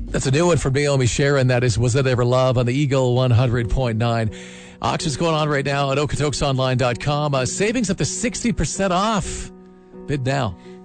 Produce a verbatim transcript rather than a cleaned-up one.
That's a new one from Naomi Sharon. That is Was It Ever Love on the Eagle one hundred point nine. Auction's going on right now at okotoksonline dot com. Uh, savings up to sixty percent off. Bid now.